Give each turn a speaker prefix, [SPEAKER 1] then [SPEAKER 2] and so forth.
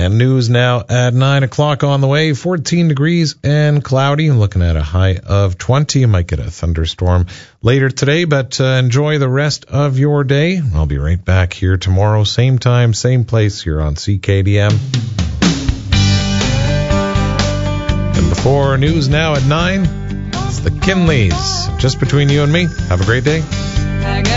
[SPEAKER 1] And news now at 9 o'clock on the way. 14 degrees and cloudy. Looking at a high of 20. You might get a thunderstorm later today, but enjoy the rest of your day. I'll be right back here tomorrow. Same time, same place here on CKDM. And before news now at 9, it's the Kinleys. Just between you and me. Have a great day.